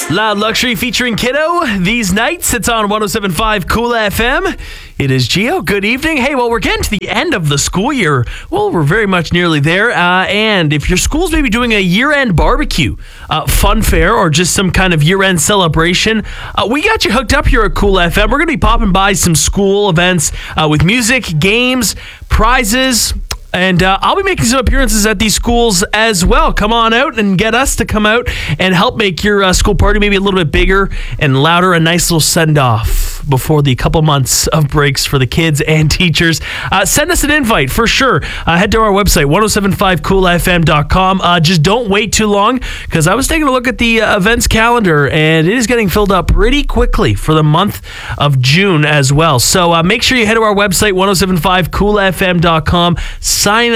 Loud Luxury featuring Kiddo. These nights, it's on 107.5 Cool FM. It is Gio. Good evening. Hey, well, we're getting to the end of the school year. Well, we're very much nearly there. And if your school's maybe doing a year-end barbecue, fun fair, or just some kind of year-end celebration, we got you hooked up here at Cool FM. We're going to be popping by some school events with music, games, prizes. And I'll be making some appearances at these schools as well. Come on out and get us to come out and help make your school party maybe a little bit bigger and louder. A nice little send-off before the couple months of breaks for the kids and teachers. Send us an invite for sure. Head to our website, 1075coolfm.com. Just don't wait too long, because I was taking a look at the events calendar, and it is getting filled up pretty quickly for the month of June as well. So make sure you head to our website, 1075coolfm.com. Send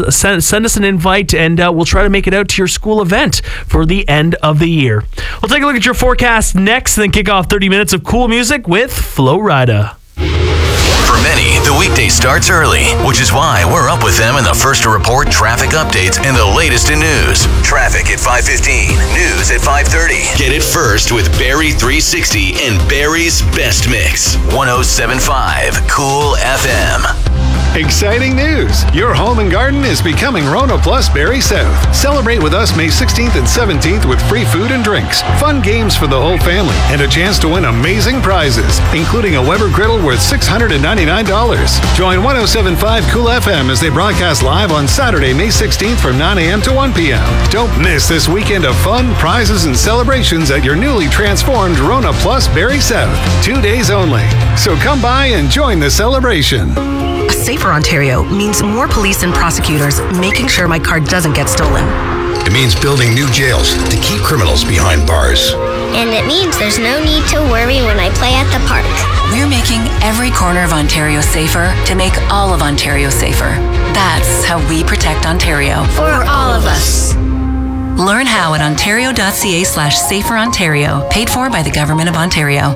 us an invite, and we'll try to make it out to your school event for the end of the year. We'll take a look at your forecast next, and then kick off 30 minutes of cool music with Flo Rida. For many, the weekday starts early, which is why we're up with them in the first to report traffic updates and the latest in news. Traffic at 5:15, news at 5:30. Get it first with Barry 360 and Barry's Best Mix. 107.5 Cool FM. Exciting news! Your home and garden is becoming Rona Plus Barrie South. Celebrate with us May 16th and 17th with free food and drinks, fun games for the whole family, and a chance to win amazing prizes, including a Weber griddle worth $699. Join 107.5 Cool FM as they broadcast live on Saturday, May 16th from 9 a.m. to 1 p.m. Don't miss this weekend of fun, prizes, and celebrations at your newly transformed Rona Plus Barrie South. 2 days only. So come by and join the celebration. A safer Ontario means more police and prosecutors making sure my car doesn't get stolen. It means building new jails to keep criminals behind bars. And it means there's no need to worry when I play at the park. We're making every corner of Ontario safer to make all of Ontario safer. That's how we protect Ontario. For all of us. Learn how at ontario.ca/saferontario, paid for by the Government of Ontario.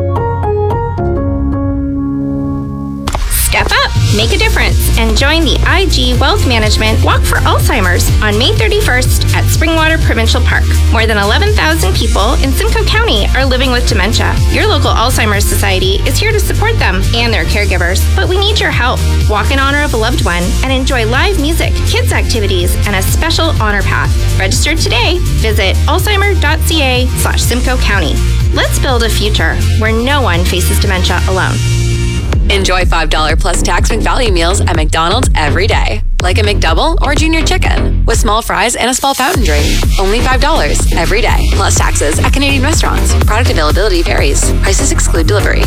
Step up, make a difference, and join the IG Wealth Management Walk for Alzheimer's on May 31st at Springwater Provincial Park. More than 11,000 people in Simcoe County are living with dementia. Your local Alzheimer's Society is here to support them and their caregivers, but we need your help. Walk in honor of a loved one and enjoy live music, kids activities, and a special honor path. Register today. Visit alzheimer.ca/Simcoe County. Let's build a future where no one faces dementia alone. Enjoy $5 plus tax McValue meals at McDonald's every day. Like a McDouble or Junior Chicken with small fries and a small fountain drink. Only $5 every day, plus taxes at Canadian restaurants. Product availability varies. Prices exclude delivery.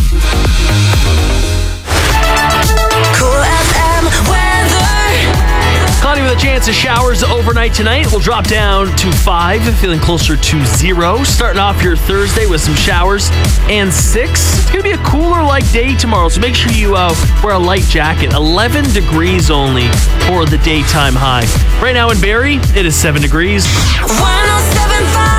Cool FM weather. Cloudy with a chance of showers overnight tonight. We'll drop down to 5, feeling closer to 0. Starting off your Thursday with some showers and 6. It's going to be a cooler-like day tomorrow, so make sure you wear a light jacket. 11 degrees only for the daytime high. Right now in Barrie, it is 7 degrees. 107.5